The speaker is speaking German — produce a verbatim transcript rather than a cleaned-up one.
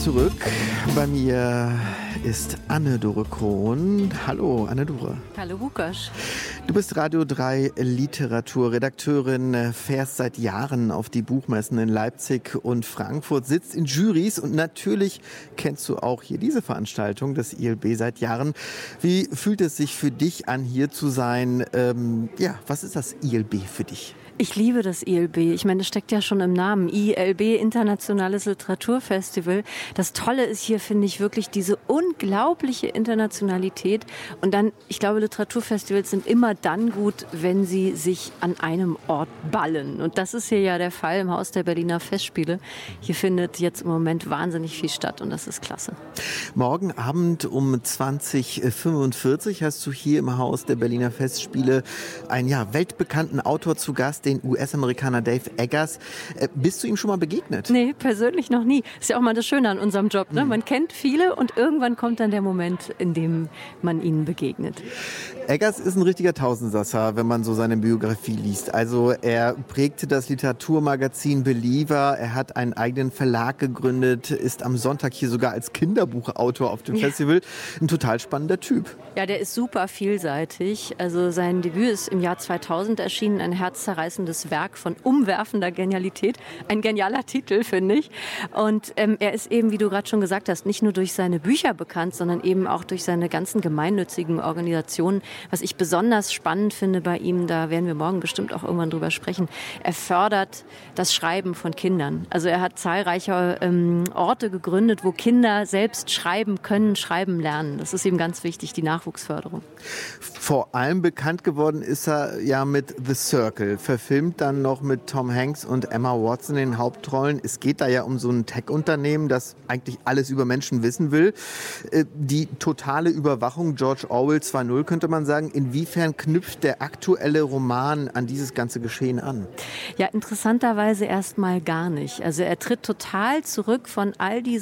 zurück. Bei mir ist Anne-Dore Krohn. Hallo, Anne-Dore. Hallo, Lukas. Du bist Radio drei Literaturredakteurin, fährst seit Jahren auf die Buchmessen in Leipzig und Frankfurt, sitzt in Jurys und natürlich kennst du auch hier diese Veranstaltung, das I L B, seit Jahren. Wie fühlt es sich für dich an, hier zu sein? Ähm, ja, was ist das I L B für dich? Ich liebe das I L B. Ich meine, das steckt ja schon im Namen. I L B, Internationales Literaturfestival. Das Tolle ist hier, finde ich, wirklich diese unglaubliche Internationalität. Und dann, ich glaube, Literaturfestivals sind immer dann gut, wenn sie sich an einem Ort ballen. Und das ist hier ja der Fall im Haus der Berliner Festspiele. Hier findet jetzt im Moment wahnsinnig viel statt und das ist klasse. Morgen Abend um zwanzig Uhr fünfundvierzig hast du hier im Haus der Berliner Festspiele einen ja, weltbekannten Autor zu Gast, den U S-Amerikaner Dave Eggers. Äh, bist du ihm schon mal begegnet? Nee, persönlich noch nie. Ist ja auch mal das Schöne an unserem Job, ne? Man kennt viele und irgendwann kommt dann der Moment, in dem man ihnen begegnet. Eggers ist ein richtiger Tausendsasser, wenn man so seine Biografie liest. Also er prägte das Literaturmagazin Believer, er hat einen eigenen Verlag gegründet, ist am Sonntag hier sogar als Kinderbuchautor auf dem Ja. Festival. Ein total spannender Typ. Ja, der ist super vielseitig. Also sein Debüt ist im Jahr zweitausend erschienen, ein herzzerreißendes Werk von umwerfender Genialität. Ein genialer Titel, finde ich. Und ähm, er ist eben, wie du gerade schon gesagt hast, nicht nur durch seine Bücher bekannt, sondern eben auch durch seine ganzen gemeinnützigen Organisationen. Was ich besonders spannend finde bei ihm, da werden wir morgen bestimmt auch irgendwann drüber sprechen, er fördert das Schreiben von Kindern. Also er hat zahlreiche ähm, Orte gegründet, wo Kinder selbst schreiben können, schreiben lernen. Das ist ihm ganz wichtig, die Nachwuchsförderung. Vor allem bekannt geworden ist er ja mit The Circle, verfilmt dann noch mit Tom Hanks und Emma Watson in den Hauptrollen. Es geht da ja um so ein Tech-Unternehmen, das eigentlich alles über Menschen wissen will. Äh, die totale Überwachung, George Orwell zwei Punkt null könnte man sagen. Inwiefern knüpft der aktuelle Roman an dieses ganze Geschehen an? Ja, interessanterweise erstmal gar nicht. Also er tritt total zurück von all diesen